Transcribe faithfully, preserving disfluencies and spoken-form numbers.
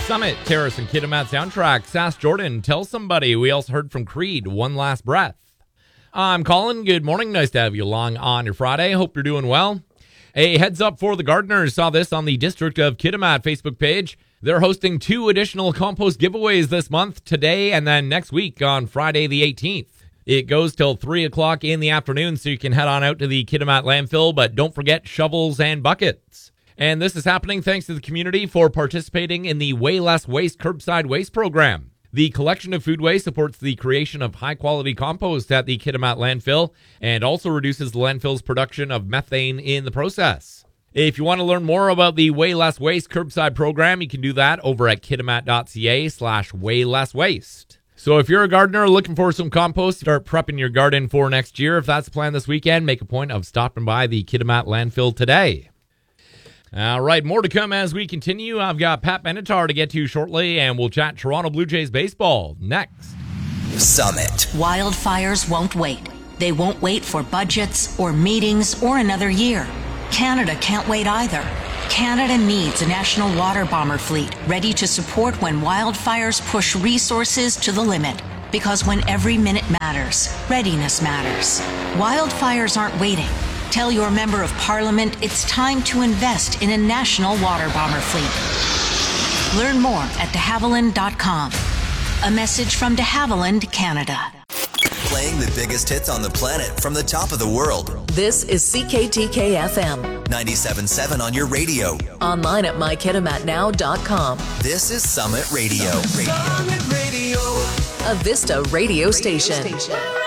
Summit, Terrace, and Kitimat soundtrack. Sass Jordan, Tell Somebody. We also heard from Creed, One Last Breath. I'm Colin. Good morning. Nice to have you along on your Friday. Hope you're doing well. A heads up for the gardeners. Saw this on the District of Kitimat Facebook page. They're hosting two additional compost giveaways this month, today and then next week on Friday the eighteenth. It goes till three o'clock in the afternoon, so you can head on out to the Kitimat landfill, but don't forget shovels and buckets. And this is happening thanks to the community for participating in the Way Less Waste Curbside Waste program. The collection of food waste supports the creation of high-quality compost at the Kitimat landfill and also reduces the landfill's production of methane in the process. If you want to learn more about the Way Less Waste Curbside program, you can do that over at kitimat.ca slash way less waste. So if you're a gardener looking for some compost, start prepping your garden for next year. If that's the plan this weekend, make a point of stopping by the Kitimat landfill today. All right, more to come as we continue. I've got Pat Benatar to get to shortly, and we'll chat Toronto Blue Jays baseball next. Summit. Wildfires won't wait. They won't wait for budgets or meetings or another year. Canada can't wait either. Canada needs a national water bomber fleet ready to support when wildfires push resources to the limit. Because when every minute matters, readiness matters. Wildfires aren't waiting. Tell your member of parliament it's time to invest in a national water bomber fleet. Learn more at de havilland dot com. A message from de Havilland, Canada. Playing the biggest hits on the planet from the top of the world. This is C K T K F M. ninety-seven point seven on your radio. Online at my kitimat now dot com. This is Summit Radio. Summit Radio. A Vista radio station.